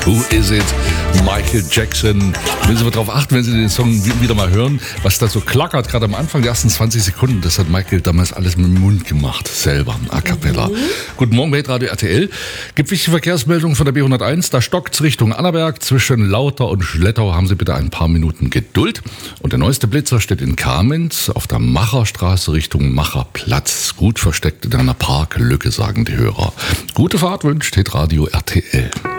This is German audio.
Who Is It? Michael Jackson. Müssen wir darauf achten, wenn Sie den Song wieder mal hören, was da so klackert, gerade am Anfang, die ersten 20 Sekunden, das hat Michael damals alles mit dem Mund gemacht, selber, a cappella. Guten Morgen, Weltradio RTL. Gibt wichtige Verkehrsmeldungen von der B101, da stockt's Richtung Annaberg, zwischen Lauter und Schlettau haben Sie bitte ein paar Minuten Geduld. Und der neueste Blitzer steht in Kamenz auf der Macherstraße Richtung Macherplatz, gut versteckt in einer Parklücke, sagen die Hörer. Gute Fahrt wünscht Hitradio RTL.